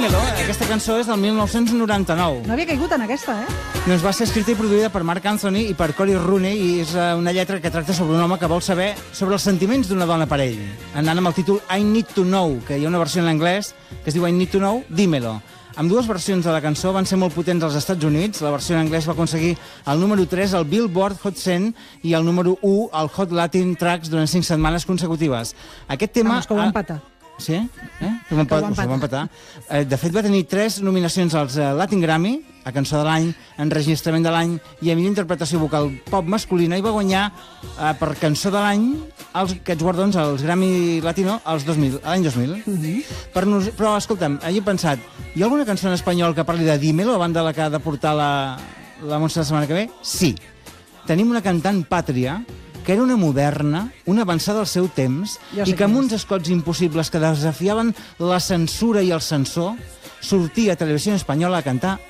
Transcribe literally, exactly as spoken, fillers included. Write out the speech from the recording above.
Dímelo, aquesta cançó és del mil nou-cents noranta-nou. No havia caigut en aquesta, eh? Doncs va ser escrita i produïda per Mark Anthony i per Cory Rooney i és una lletra que tracta sobre un home que vol saber sobre els sentiments d'una dona per ell. Anant amb el títol I Need to Know, que hi ha una versió en anglès que es diu I Need to Know, Dímelo. Amb dues versions de la cançó van ser molt potents als Estats Units. La versió en anglès va aconseguir el número tres al Billboard Hot cent i el número u al Hot Latin Tracks durant cinc setmanes consecutives. Aquest tema... Vamos, que ho va empatar. Sí? Eh? Que ho Que ho va empatar. empatar. Eh, de fet, va tenir tres nominacions als eh, Latin Grammy, a Cançó de l'any, Enregistrament de l'any i a millor interpretació vocal pop masculina, i va guanyar eh, per Cançó de l'any els, aquests guardons als Grammy Latino als dos mil, l'any dos mil. Uh -huh. Per nos... Però, escolta'm, he pensat, hi ha alguna cançó en espanyol que parli de Dímelo, a banda de la que ha de portar la, la Montse la setmana que ve? Sí. Tenim una cantant pàtria que era una moderna, una avançada al seu temps, Jo sé i que amb qui és. uns escots impossibles que desafiaven la censura i el censor, sortia a Televisió Espanyola a cantar